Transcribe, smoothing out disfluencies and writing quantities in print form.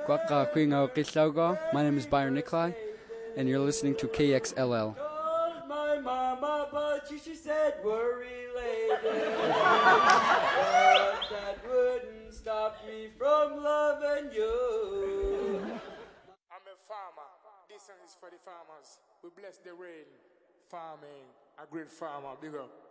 Kwaka Kwingo Kisaugo. My name is Byron Nikolai, and you're listening to KXLL. Called my mama, but she said we're related. But that wouldn't stop me from loving you. I'm a farmer. This song is for the farmers. We bless the rain. Farming. A great farmer. Big up.